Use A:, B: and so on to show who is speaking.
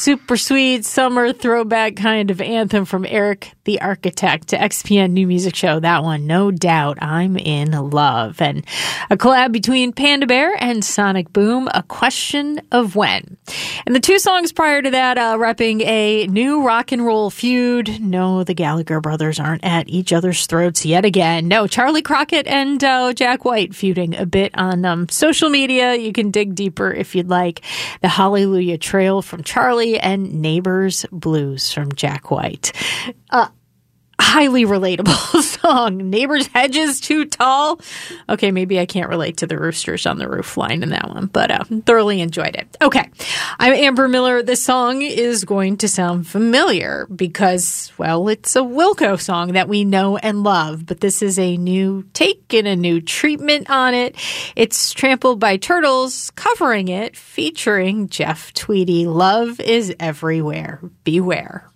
A: super sweet summer throwback kind of anthem from Eric the Architect to XPN New Music Show. That one, no doubt, I'm in love. And a collab between Panda Bear and Sonic Boom, A Question of When. And the two songs prior to that, repping a new rock and roll feud. No, the Gallagher brothers aren't at each other's throats yet again. No, Charlie Crockett and Jack White feuding a bit on social media. You can dig deeper if you'd like. The Hallelujah Trail from Charlie and Neighbors Blues from Jack White. Highly relatable song. Neighbors' hedges too tall. Okay, maybe I can't relate to the roosters on the roof line in that one, but thoroughly enjoyed it. Okay, I'm Amber Miller. This song is going to sound familiar because, well, it's a Wilco song that we know and love, but this is a new take and a new treatment on it. It's Trampled by Turtles, covering it, featuring Jeff Tweedy. Love is everywhere. Beware.